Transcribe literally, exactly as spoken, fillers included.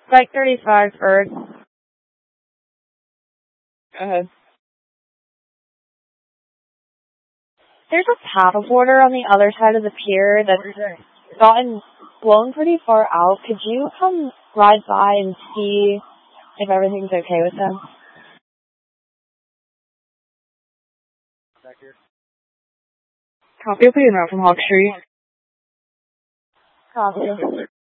Spike thirty-five, Bird. Go ahead. There's a paddleboarder on the other side of the pier that's gotten blown pretty far out. Could you come ride by and see if everything's okay with them? Back here. Copy, please, out from Hawk Street. Copy.